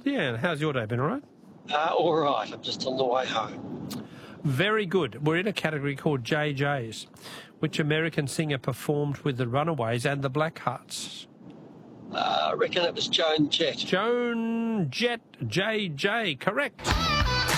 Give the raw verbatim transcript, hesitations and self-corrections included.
Yeah, how's your day been, all right? Uh, all right, I'm just on the way home. Very good. We're in a category called J Js. Which American singer performed with the Runaways and the Blackhearts? Uh, I reckon it was Joan Jett. Joan Jett, J J, correct.